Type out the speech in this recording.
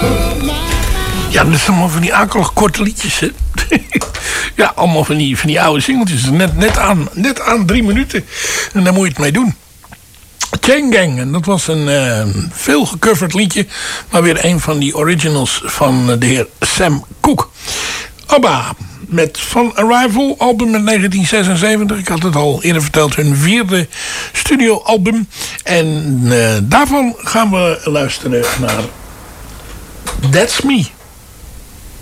Ja, dat zijn allemaal van die akelig korte liedjes, hè. Ja, allemaal van die oude singeltjes. Net aan 3 minuten. En daar moet je het mee doen. Chain Gang, en dat was een veel gecoverd liedje, maar weer een van die originals van de heer Sam Cooke. ABBA, met Van Arrival, album uit 1976. Ik had het al eerder verteld, hun 4e studioalbum. En daarvan gaan we luisteren naar That's Me.